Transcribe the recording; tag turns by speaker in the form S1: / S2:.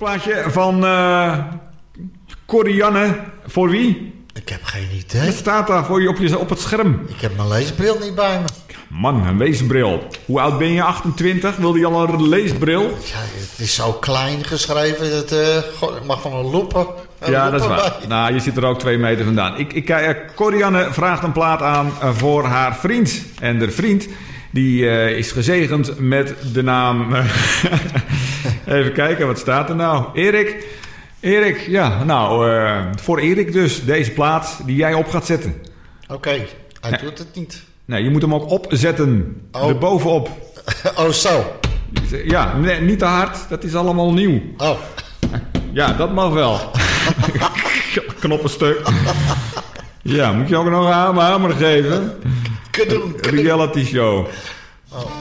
S1: Plaatje van Corianne. Voor wie?
S2: Ik heb geen idee.
S1: Wat staat daar voor je op het scherm?
S2: Ik heb mijn leesbril niet bij me.
S1: Man, een leesbril. Hoe oud ben je? 28? Wilde je al een leesbril?
S2: Ja, het is zo klein geschreven. Dat mag van een loepen.
S1: Ja, dat is waar. Nou, je zit er ook 2 meter vandaan. Corianne vraagt een plaat aan voor haar vriend. En de vriend die is gezegend met de naam... Even kijken, wat staat er nou? Erik, ja, nou, voor Erik dus. Deze plaat die jij op gaat zetten.
S2: Oké, hij doet het niet.
S1: Nee, je moet hem ook opzetten.
S2: Oh.
S1: Erbovenop.
S2: Oh, zo.
S1: Ja, nee, niet te hard. Dat is allemaal nieuw.
S2: Oh.
S1: Ja, dat mag wel. Knoppenstuk. Ja, moet je ook nog een hamer geven?
S2: Kadoen.
S1: Reality show.
S2: Oh.